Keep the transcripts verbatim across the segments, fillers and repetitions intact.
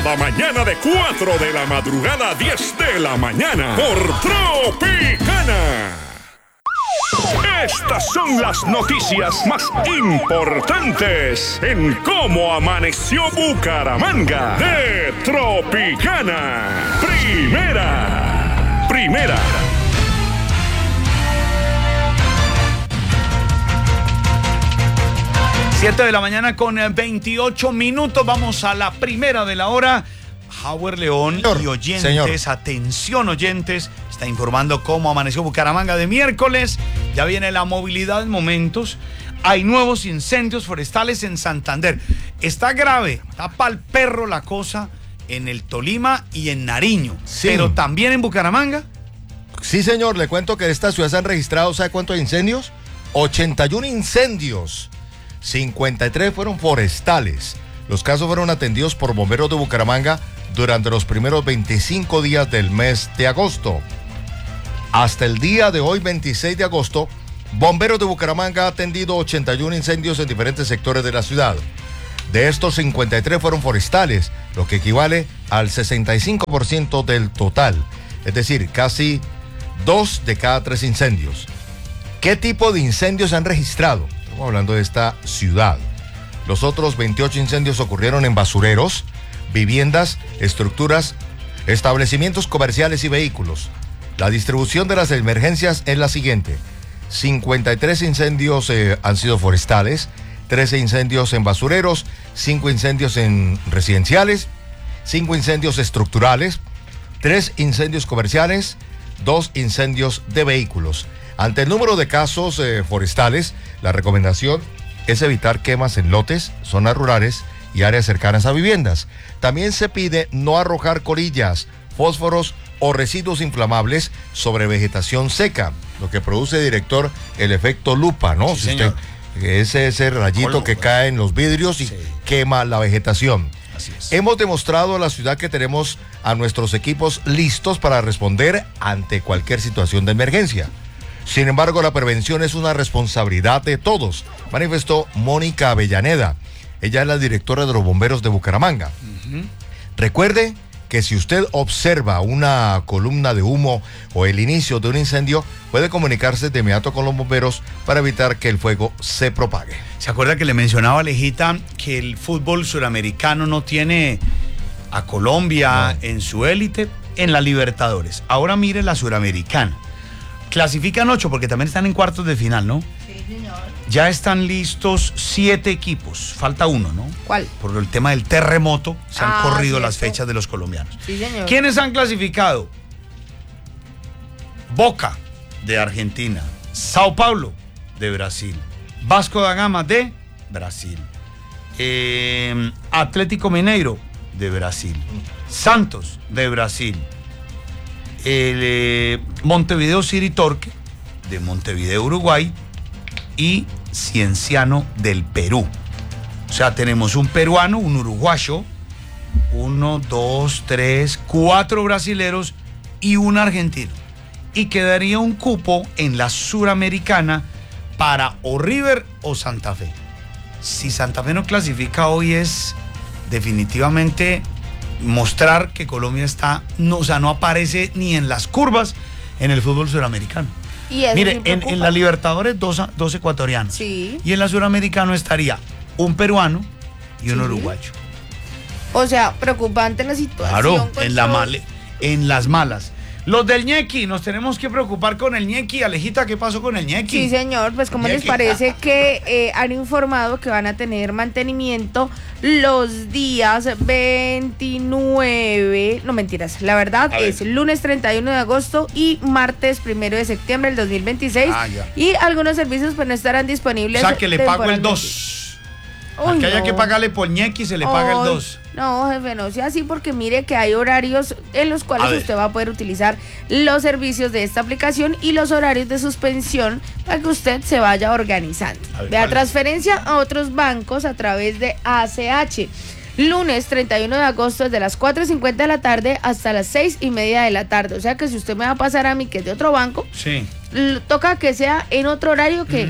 cada mañana de cuatro de la madrugada a diez de la mañana por Tropicana. Estas son las noticias más importantes en cómo amaneció Bucaramanga de Tropicana. Primera, primera. siete de la mañana con veintiocho minutos. Vamos a la primera de la hora. Howard León señor, y oyentes, señor. Atención oyentes, está informando cómo amaneció Bucaramanga de miércoles. Ya viene la movilidad en momentos. Hay nuevos incendios forestales en Santander. Está grave, está pa'l perro la cosa en el Tolima y en Nariño. Sí. Pero también en Bucaramanga. Sí, señor, le cuento que en esta ciudad se han registrado, ¿sabe cuántos incendios? ochenta y uno incendios. cincuenta y tres fueron forestales. Los casos fueron atendidos por bomberos de Bucaramanga durante los primeros veinticinco días del mes de agosto. Hasta el día de hoy, veintiséis de agosto, bomberos de Bucaramanga han atendido ochenta y uno incendios en diferentes sectores de la ciudad. De estos, cincuenta y tres fueron forestales, lo que equivale al sesenta y cinco por ciento del total. Es decir, casi dos de cada tres incendios. ¿Qué tipo de incendios se han registrado? Estamos hablando de esta ciudad. Los otros veintiocho incendios ocurrieron en basureros, viviendas, estructuras, establecimientos comerciales y vehículos. La distribución de las emergencias es la siguiente. cincuenta y tres incendios eh, han sido forestales, trece incendios en basureros, cinco incendios en residenciales, cinco incendios estructurales, tres incendios comerciales, dos incendios de vehículos. Ante el número de casos eh, forestales, la recomendación es evitar quemas en lotes, zonas rurales y áreas cercanas a viviendas. También se pide no arrojar colillas, fósforos o residuos inflamables sobre vegetación seca, lo que produce, director, el efecto lupa, ¿no? Sí, si señor. usted, ese ese rayito Colmo, que cae en los vidrios y sí. quema la vegetación. Así es. Hemos demostrado a la ciudad que tenemos a nuestros equipos listos para responder ante cualquier situación de emergencia. Sin embargo, la prevención es una responsabilidad de todos, manifestó Mónica Avellaneda. Ella es la directora de los bomberos de Bucaramanga. Uh-huh. Recuerde que si usted observa una columna de humo o el inicio de un incendio, puede comunicarse de inmediato con los bomberos para evitar que el fuego se propague. ¿Se acuerda que le mencionaba a Alejita que el fútbol suramericano no tiene a Colombia no. en su élite en la Libertadores? Ahora mire la suramericana. Clasifican ocho porque también están en cuartos de final, ¿no? Sí, señor. Ya están listos siete equipos. Falta uno, ¿no? ¿Cuál? Por el tema del terremoto se han ah, corrido ¿cierto? las fechas de los colombianos. Sí, señor. ¿Quiénes han clasificado? Boca, de Argentina. Sao Paulo, de Brasil. Vasco da Gama, de Brasil. Eh, Atlético Mineiro, de Brasil. Santos, de Brasil. El, eh, Montevideo City Torque, de Montevideo, Uruguay, y Cienciano del Perú. O sea, tenemos un peruano, un uruguayo, uno, dos, tres, cuatro brasileros y un argentino. Y quedaría un cupo en la Suramericana para o River o Santa Fe. Si Santa Fe no clasifica hoy es definitivamente mostrar que Colombia está, no, o sea, no aparece ni en las curvas en el fútbol suramericano. ¿Y eso Mire, sí en, en la Libertadores dos, dos ecuatorianos. Sí. Y en la Suramericano estaría un peruano y un sí. uruguayo. O sea, preocupante la situación. Claro, con en, la todos. male, en las malas. Los del Ñequi, nos tenemos que preocupar con el Ñequi. Alejita, ¿qué pasó con el Ñequi? Sí, señor, pues ¿cómo les parece que eh, han informado que van a tener mantenimiento los días veintinueve, no mentiras, la verdad es lunes treinta y uno de agosto y martes primero de septiembre del dos mil veintiséis ah, ya. Y algunos servicios pues no estarán disponibles. O sea, que le pago el dos. Al que haya que pagarle por Ñequi se le paga el dos. No, jefe, no sea así porque mire que hay horarios en los cuales usted va a poder utilizar los servicios de esta aplicación y los horarios de suspensión para que usted se vaya organizando. Ver, Vea transferencia a otros bancos a través de A C H. Lunes treinta y uno de agosto desde las cuatro y cincuenta de la tarde hasta las seis y media de la tarde. O sea que si usted me va a pasar a mí que es de otro banco, sí. toca que sea en otro horario que mm.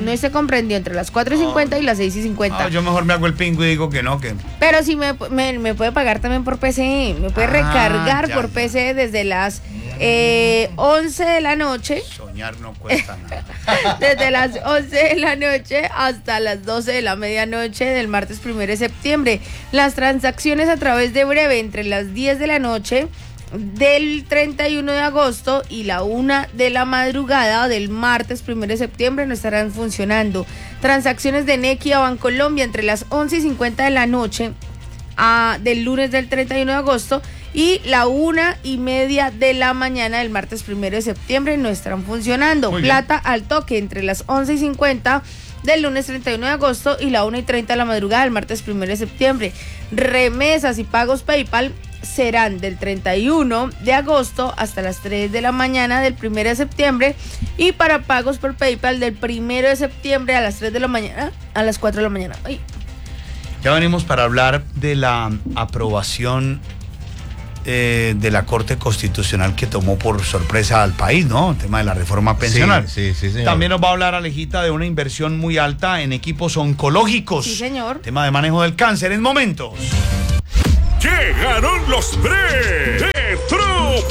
no se comprendió entre las cuatro y cincuenta y las seis y cincuenta. No, yo mejor me hago el pingo y digo que no, que... Pero sí me, me, me puede pagar también por P C, me puede Ah, recargar ya, por ya. P C desde las eh, once de la noche. Soñar no cuesta nada. Desde las once de la noche hasta las doce de la medianoche del martes primero de septiembre. Las transacciones a través de Breve entre las diez de la noche del treinta y uno de agosto y la una de la madrugada del martes primero de septiembre no estarán funcionando. Transacciones de Nequi a Bancolombia entre las once y cincuenta de la noche a, del lunes del treinta y uno de agosto y la una y media de la mañana del martes primero de septiembre no estarán funcionando. Muy bien. Plata al toque entre las once y cincuenta del lunes treinta y uno de agosto y la una y treinta de la madrugada del martes primero de septiembre. Remesas y pagos PayPal serán del treinta y uno de agosto hasta las tres de la mañana del primero de septiembre y para pagos por PayPal del primero de septiembre a las tres de la mañana a las cuatro de la mañana. Ay. Ya venimos para hablar de la aprobación eh, de la Corte Constitucional que tomó por sorpresa al país, ¿no? El tema de la reforma pensional. Sí, sí, sí, señor. También nos va a hablar Alejita de una inversión muy alta en equipos oncológicos. Sí, señor. Tema de manejo del cáncer en momentos. Llegaron los breves de Tropic